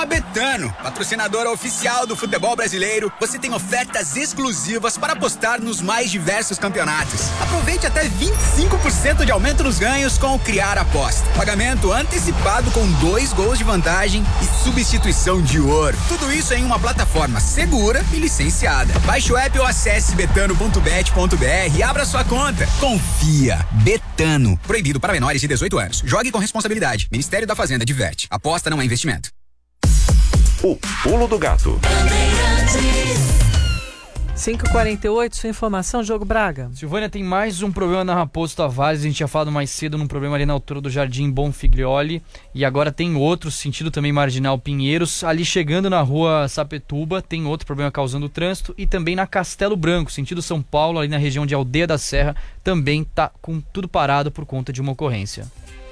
a Betano, patrocinadora oficial do futebol brasileiro, você tem ofertas exclusivas para apostar nos mais diversos campeonatos. Aproveite até 25% de aumento nos ganhos com o Criar Aposta. Pagamento antecipado com 2 gols de vantagem e substituição de ouro. Tudo isso em uma plataforma segura e licenciada. Baixe o app ou acesse betano.bet.br e abra sua conta. Confia. Betano. Proibido para menores de 18 anos. Jogue com responsabilidade. Ministério da Fazenda diverte. Aposta não é investimento. O Pulo do Gato. 5h48, sua informação, Diogo Braga. Silvânia, tem mais um problema na Raposo Tavares. A gente tinha falado mais cedo num problema ali na altura do Jardim Bonfiglioli. E agora tem outro, sentido também Marginal Pinheiros. Ali chegando na rua Sapetuba, tem outro problema causando trânsito. E também na Castelo Branco, sentido São Paulo, ali na região de Aldeia da Serra, também tá com tudo parado por conta de uma ocorrência.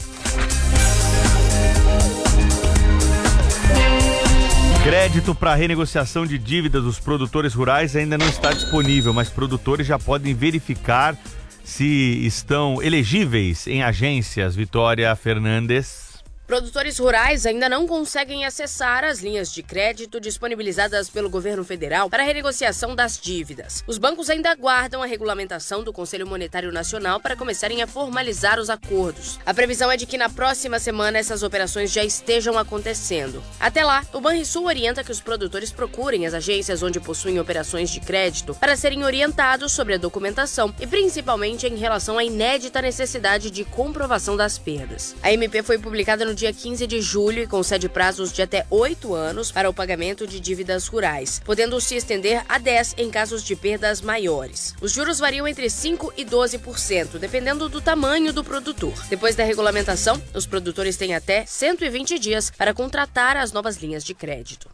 Crédito para renegociação de dívidas dos produtores rurais ainda não está disponível, mas produtores já podem verificar se estão elegíveis em agências. Vitória Fernandes. Produtores rurais ainda não conseguem acessar as linhas de crédito disponibilizadas pelo governo federal para a renegociação das dívidas. Os bancos ainda aguardam a regulamentação do Conselho Monetário Nacional para começarem a formalizar os acordos. A previsão é de que na próxima semana essas operações já estejam acontecendo. Até lá, o Banrisul orienta que os produtores procurem as agências onde possuem operações de crédito para serem orientados sobre a documentação e principalmente em relação à inédita necessidade de comprovação das perdas. A MP foi publicada no dia 15 de julho e concede prazos de até 8 anos para o pagamento de dívidas rurais, podendo se estender a 10 em casos de perdas maiores. Os juros variam entre 5% e 12%, dependendo do tamanho do produtor. Depois da regulamentação, os produtores têm até 120 dias para contratar as novas linhas de crédito.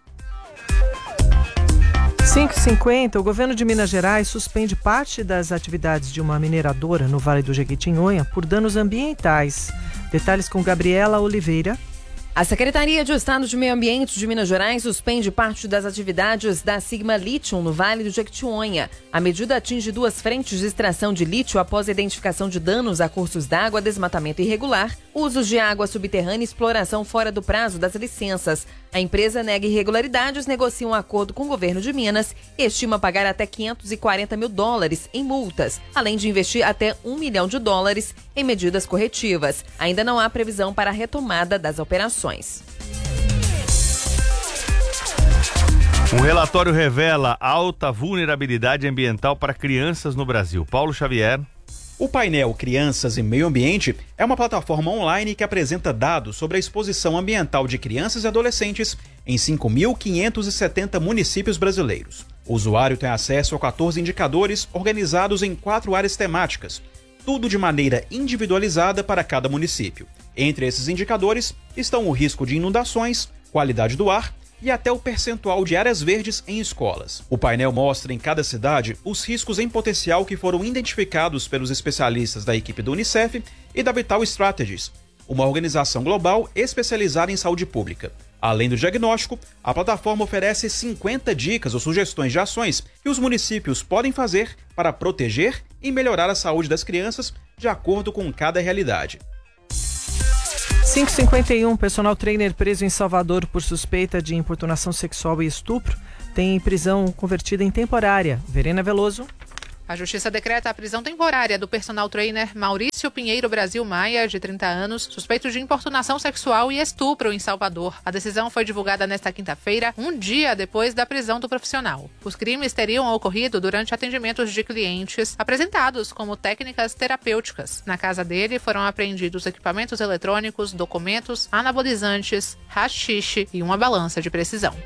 5h50, o governo de Minas Gerais suspende parte das atividades de uma mineradora no Vale do Jequitinhonha por danos ambientais. Detalhes com Gabriela Oliveira. A Secretaria de Estado de Meio Ambiente de Minas Gerais suspende parte das atividades da Sigma Lithium no Vale do Jequitinhonha. A medida atinge 2 frentes de extração de lítio após a identificação de danos a cursos d'água, desmatamento irregular, usos de água subterrânea e exploração fora do prazo das licenças. A empresa nega irregularidades, negocia um acordo com o governo de Minas e estima pagar até $540 mil em multas, além de investir até $1 milhão em medidas corretivas. Ainda não há previsão para a retomada das operações. Um relatório revela alta vulnerabilidade ambiental para crianças no Brasil. Paulo Xavier. O painel Crianças e Meio Ambiente é uma plataforma online que apresenta dados sobre a exposição ambiental de crianças e adolescentes em 5.570 municípios brasileiros. O usuário tem acesso a 14 indicadores organizados em 4 áreas temáticas, tudo de maneira individualizada para cada município. Entre esses indicadores estão o risco de inundações, qualidade do ar e até o percentual de áreas verdes em escolas. O painel mostra em cada cidade os riscos em potencial que foram identificados pelos especialistas da equipe do Unicef e da Vital Strategies, uma organização global especializada em saúde pública. Além do diagnóstico, a plataforma oferece 50 dicas ou sugestões de ações que os municípios podem fazer para proteger e melhorar a saúde das crianças de acordo com cada realidade. 5h51, personal trainer preso em Salvador por suspeita de importunação sexual e estupro tem prisão convertida em temporária. Verena Veloso. A Justiça decreta a prisão temporária do personal trainer Maurício Pinheiro Brasil Maia, de 30 anos, suspeito de importunação sexual e estupro em Salvador. A decisão foi divulgada nesta quinta-feira, um dia depois da prisão do profissional. Os crimes teriam ocorrido durante atendimentos de clientes apresentados como técnicas terapêuticas. Na casa dele foram apreendidos equipamentos eletrônicos, documentos, anabolizantes, haxixe e uma balança de precisão.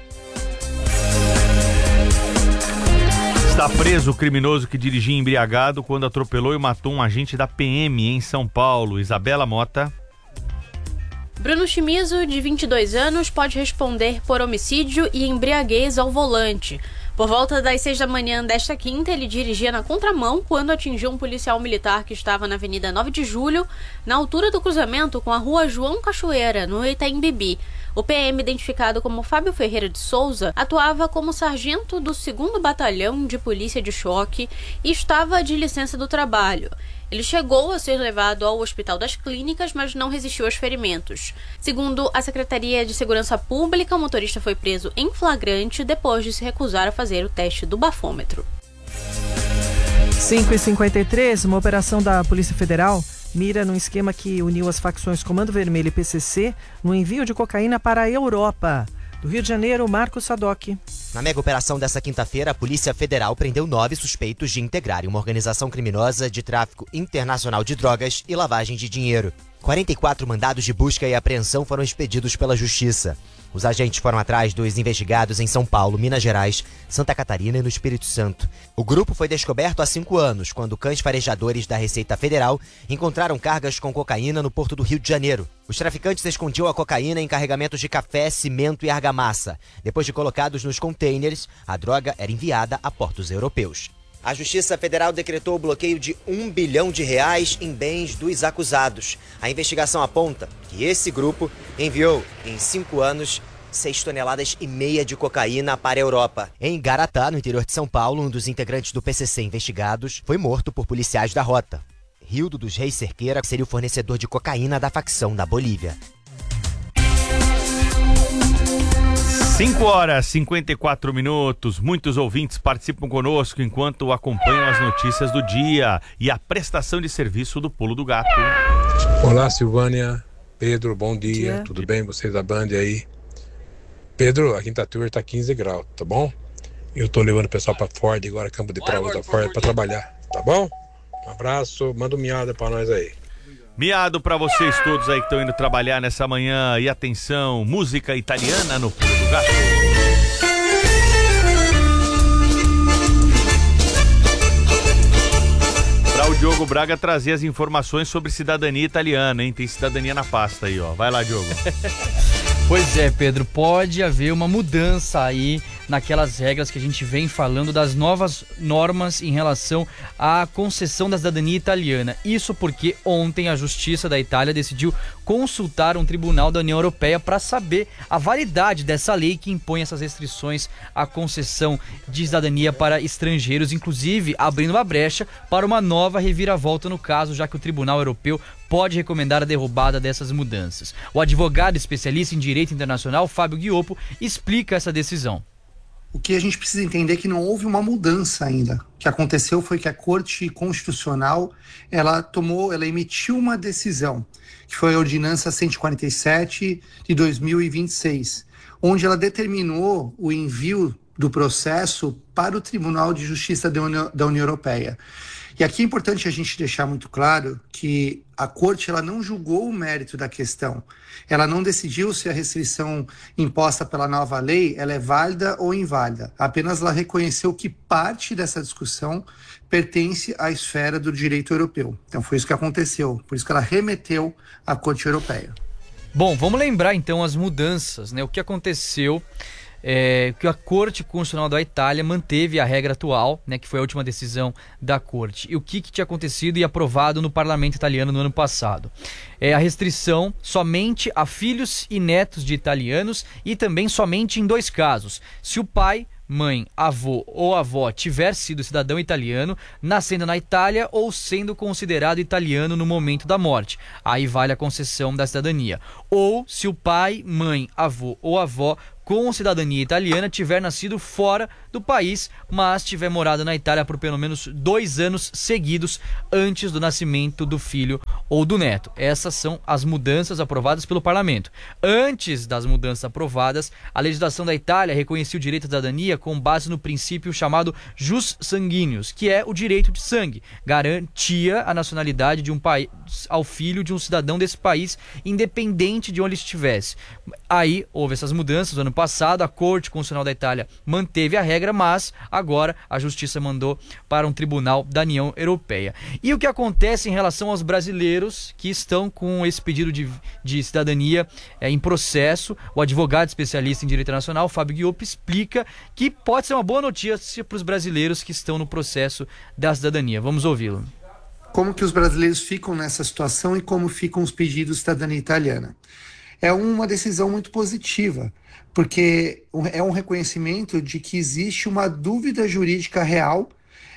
Está preso o criminoso que dirigia embriagado quando atropelou e matou um agente da PM em São Paulo. Isabela Mota. Bruno Chimizo, de 22 anos, pode responder por homicídio e embriaguez ao volante. Por volta das 6 da manhã desta quinta, ele dirigia na contramão quando atingiu um policial militar que estava na Avenida 9 de Julho, na altura do cruzamento com a Rua João Cachoeira, no Itaim Bibi. O PM, identificado como Fábio Ferreira de Souza, atuava como sargento do 2º Batalhão de Polícia de Choque e estava de licença do trabalho. Ele chegou a ser levado ao Hospital das Clínicas, mas não resistiu aos ferimentos. Segundo a Secretaria de Segurança Pública, o motorista foi preso em flagrante depois de se recusar a fazer o teste do bafômetro. 5h53, uma operação da Polícia Federal mira num esquema que uniu as facções Comando Vermelho e PCC no envio de cocaína para a Europa. Do Rio de Janeiro, Marcos Sadoc. Na mega operação dessa quinta-feira, a Polícia Federal prendeu 9 suspeitos de integrarem uma organização criminosa de tráfico internacional de drogas e lavagem de dinheiro. 44 mandados de busca e apreensão foram expedidos pela Justiça. Os agentes foram atrás dos investigados em São Paulo, Minas Gerais, Santa Catarina e no Espírito Santo. O grupo foi descoberto há 5 anos, quando cães farejadores da Receita Federal encontraram cargas com cocaína no porto do Rio de Janeiro. Os traficantes escondiam a cocaína em carregamentos de café, cimento e argamassa. Depois de colocados nos containers, a droga era enviada a portos europeus. A Justiça Federal decretou o bloqueio de R$1 bilhão em bens dos acusados. A investigação aponta que esse grupo enviou, em 5 anos, 6,5 toneladas de cocaína para a Europa. Em Garatá, no interior de São Paulo, um dos integrantes do PCC investigados foi morto por policiais da rota. Rildo dos Reis Cerqueira seria o fornecedor de cocaína da facção da Bolívia. 5h54. Muitos ouvintes participam conosco enquanto acompanham as notícias do dia e a prestação de serviço do Pulo do Gato. Olá, Silvânia, Pedro, bom dia. Tudo bem? Vocês da Band aí? Pedro, a quinta-feira tá 15 graus, tá bom? Eu tô levando o pessoal pra Ford agora, campo de provas da Ford, pra trabalhar, tá bom? Um abraço, manda um miado pra nós aí. Miado pra vocês todos aí que estão indo trabalhar nessa manhã. E atenção, música italiana no Pulo do Gato. Para o Diogo Braga trazer as informações sobre cidadania italiana, hein? Tem cidadania na pasta aí, ó. Vai lá, Diogo. Pois é, Pedro, pode haver uma mudança aí naquelas regras que a gente vem falando das novas normas em relação à concessão da cidadania italiana. Isso porque ontem a Justiça da Itália decidiu consultar um tribunal da União Europeia para saber a validade dessa lei que impõe essas restrições à concessão de cidadania para estrangeiros, inclusive abrindo uma brecha para uma nova reviravolta no caso, já que o Tribunal Europeu pode recomendar a derrubada dessas mudanças. O advogado especialista em direito internacional, Fábio Ghioppo, explica essa decisão. O que a gente precisa entender é que não houve uma mudança ainda. O que aconteceu foi que a Corte Constitucional ela emitiu uma decisão, que foi a Ordenança 147 de 2026, onde ela determinou o envio do processo para o Tribunal de Justiça da União Europeia. E aqui é importante a gente deixar muito claro que a Corte ela não julgou o mérito da questão. Ela não decidiu se a restrição imposta pela nova lei ela é válida ou inválida. Apenas ela reconheceu que parte dessa discussão pertence à esfera do direito europeu. Então foi isso que aconteceu. Por isso que ela remeteu à Corte Europeia. Bom, vamos lembrar então as mudanças, né? O que aconteceu... que a Corte Constitucional da Itália manteve a regra atual, né, que foi a última decisão da Corte. E o que tinha acontecido e aprovado no parlamento italiano no ano passado? A restrição somente a filhos e netos de italianos e também somente em 2 casos. Se o pai, mãe, avô ou avó tiver sido cidadão italiano, nascendo na Itália ou sendo considerado italiano no momento da morte. Aí vale a concessão da cidadania. Ou se o pai, mãe, avô ou avó com cidadania italiana tiver nascido fora do país, mas tiver morado na Itália por pelo menos 2 anos seguidos antes do nascimento do filho ou do neto. Essas são as mudanças aprovadas pelo parlamento. Antes das mudanças aprovadas, a legislação da Itália reconhecia o direito à cidadania com base no princípio chamado jus sanguineus, que é o direito de sangue. Garantia a nacionalidade de um país ao filho de um cidadão desse país, independente de onde ele estivesse. Aí houve essas mudanças no ano passado, a Corte Constitucional da Itália manteve a regra, mas agora a Justiça mandou para um tribunal da União Europeia. E o que acontece em relação aos brasileiros que estão com esse pedido de cidadania em processo? O advogado especialista em direito internacional, Fábio Ghioppo, explica que pode ser uma boa notícia para os brasileiros que estão no processo da cidadania. Vamos ouvi-lo. Como que os brasileiros ficam nessa situação e como ficam os pedidos de cidadania italiana? É uma decisão muito positiva, porque é um reconhecimento de que existe uma dúvida jurídica real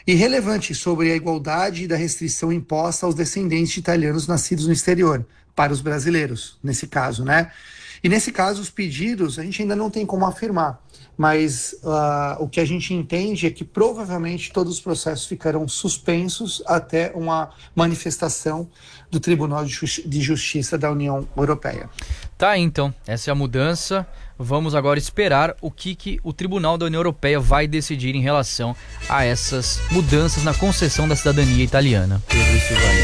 irrelevante sobre a igualdade da restrição imposta aos descendentes de italianos nascidos no exterior, para os brasileiros, nesse caso, né? E nesse caso, os pedidos, a gente ainda não tem como afirmar, mas o que a gente entende é que provavelmente todos os processos ficarão suspensos até uma manifestação do Tribunal de Justiça da União Europeia. Tá, então, essa é a mudança. Vamos agora esperar o que o Tribunal da União Europeia vai decidir em relação a essas mudanças na concessão da cidadania italiana. Pedro e Silvânia.